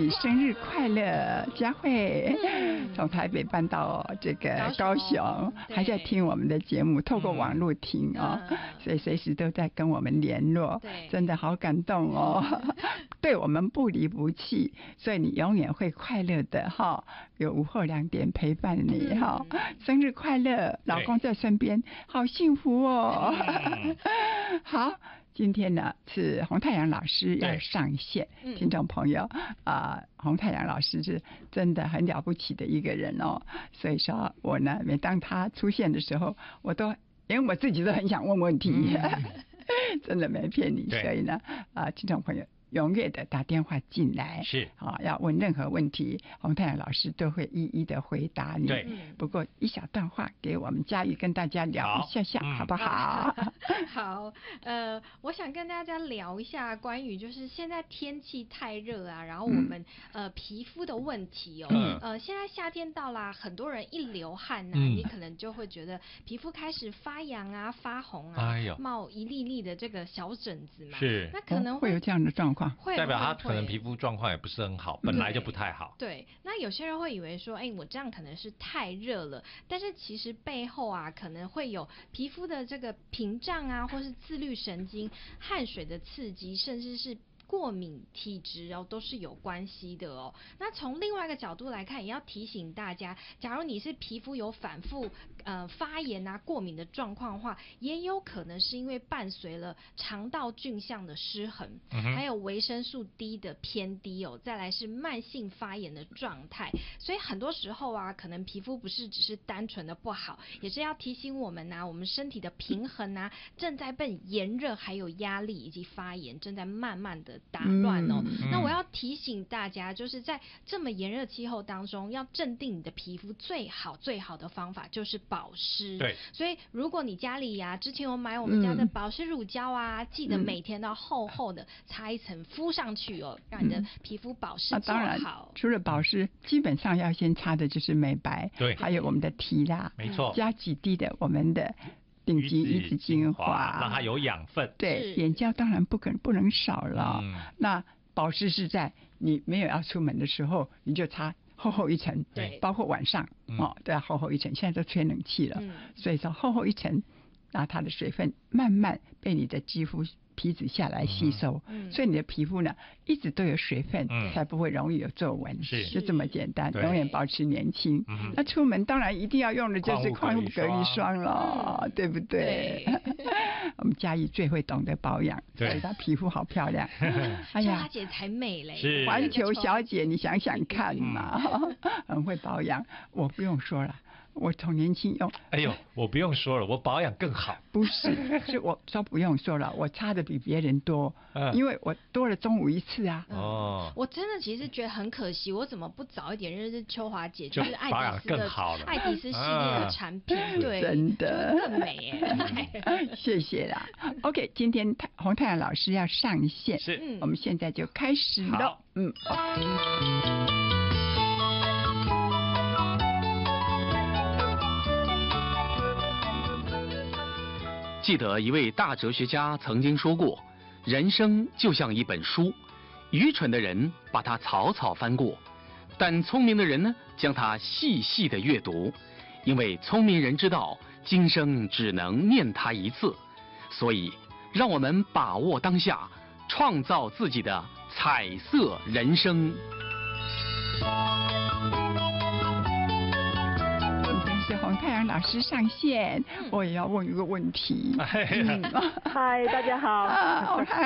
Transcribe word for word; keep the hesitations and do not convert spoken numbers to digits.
你生日快乐，佳慧！从台北搬到这个高雄，还在听我们的节目，透过网络听哦，所以随时都在跟我们联络，真的好感动哦，对我们不离不弃，所以你永远会快乐的哈，有午后两点陪伴你哈，生日快乐，老公在身边，好幸福哦。好。今天呢是洪太阳老师要上线，听众朋友啊、呃，洪太阳老师是真的很了不起的一个人哦，所以说我呢，每当他出现的时候，我都因为我自己都很想问问题，嗯、真的没骗你，所以呢啊、呃，听众朋友。踊跃的打电话进来， 是啊，要问任何问题，洪太阳老师都会一一的回答你。 对， 不过一小段话给我们嘉玉跟大家聊一下下，好，嗯、好不好？ 好，呃，我想跟大家聊一下关于就是现在天气太热啊，然后我们、嗯、呃皮肤的问题哦，嗯、呃，现在夏天到啦，很多人一流汗啊，嗯、你可能就会觉得皮肤开始发痒啊、发红啊，哎、冒一粒粒的这个小疹子嘛， 是， 那可能 会,、 哦、会有这样的状况。 代表他可能皮肤状况也不是很好，本来就不太好。 对，那有些人会以为说，哎，我这样可能是太热了，但是其实背后啊，可能会有皮肤的这个屏障啊，或是自律神经、汗水的刺激，甚至是过敏体质哦，都是有关系的哦。那从另外一个角度来看，也要提醒大家，假如你是皮肤有反复呃发炎啊、过敏的状况的话，也有可能是因为伴随了肠道菌相的失衡，嗯、还有维生素 D 的偏低哦，再来是慢性发炎的状态。所以很多时候啊，可能皮肤不是只是单纯的不好，也是要提醒我们啊，我们身体的平衡啊，正在被炎热、还有压力以及发炎正在慢慢的打乱哦、嗯，那我要提醒大家，就是在这么炎热气候当中，要镇定你的皮肤，最好最好的方法就是保湿。 对， 所以如果你家里呀、啊、之前有买我们家的保湿乳胶啊，嗯、记得每天都要厚厚的擦一层敷上去哦，让你的皮肤保湿做好。嗯啊、当然， 除了保湿，基本上要先擦的就是美白， 对， 还有我们的提拉， 没错， 加几滴的我们的。顶级鱼子精华， 让它有养分。 对，眼胶当然不可不能少了。嗯、那保湿是在你没有要出门的时候，你就擦厚厚一层， 对， 包括晚上、嗯、哦都要厚厚一层。现在都吹冷气了，嗯、所以说厚厚一层，让它的水分慢慢被你的肌肤皮脂下来吸收，嗯、所以你的皮肤呢一直都有水分，嗯、才不会容易有皱纹， 是就这么简单，永远保持年轻。嗯、那出门当然一定要用的就是矿物隔离霜了，嗯、对不对？对我们嘉义最会懂得保养，所以她皮肤好漂亮。 哎呀，小姐才美嘞！ 是环球小姐，你想想看嘛，很会保养，我不用说了。我从年轻用， 哎呦，我不用说了，我保养更好。 不是，是我说不用说了，我擦的比别人多，嗯、因为我多了中午一次啊。 哦，我真的其实觉得很可惜，我怎么不早一点认识秋华姐，就是爱迪斯的爱迪斯系列的产品，嗯、对， 真的更美耶。 谢谢啦。OK， 今天洪太阳老师要上线， 是， 我们现在就开始了。嗯。 记得一位大哲学家曾经说过，人生就像一本书，愚蠢的人把它草草翻过，但聪明的人呢，将它细细的阅读，因为聪明人知道今生只能念它一次，所以让我们把握当下，创造自己的彩色人生。 洪太阳老师上线，我也要问一个问题。 嗨、嗯，大家好。 啊，洪太